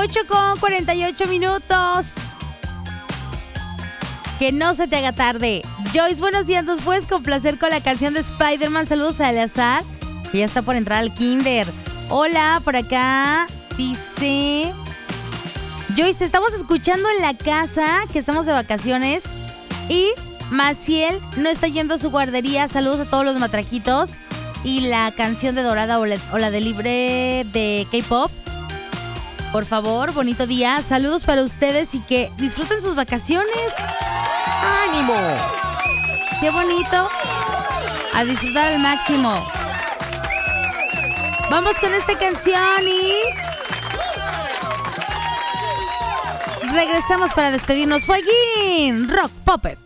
8:48. Que no se te haga tarde. Joyce, buenos días. ¿Nos puedes complacer con la canción de Spider-Man? Saludos a Eleazar, que ya está por entrar al kinder. Hola, por acá. Dice... Joyce, te estamos escuchando en la casa, que estamos de vacaciones. Y Maciel no está yendo a su guardería. Saludos a todos los matraquitos. Y la canción de Dorada o la de Libre de K-Pop. Por favor, bonito día. Saludos para ustedes y que disfruten sus vacaciones. ¡Ánimo! ¡Qué bonito! A disfrutar al máximo. Vamos con esta canción y... regresamos para despedirnos. Fueguín, Rock Puppet.